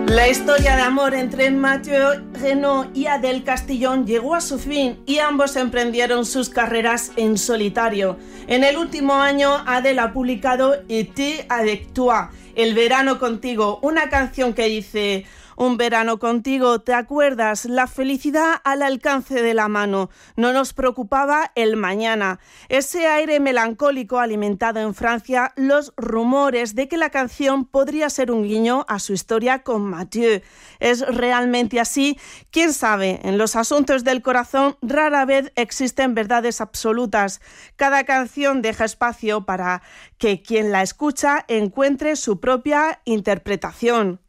La historia de amor entre Mathieu Renaud y Adèle Castillon llegó a su fin y ambos emprendieron sus carreras en solitario. En el último año, Adèle ha publicado Été avec toi, El verano contigo, una canción que dice: un verano contigo, ¿te acuerdas? La felicidad al alcance de la mano. No nos preocupaba el mañana. Ese aire melancólico ha alimentado en Francia los rumores de que la canción podría ser un guiño a su historia con Mathieu. ¿Es realmente así? ¿Quién sabe? En los asuntos del corazón rara vez existen verdades absolutas. Cada canción deja espacio para que quien la escucha encuentre su propia interpretación.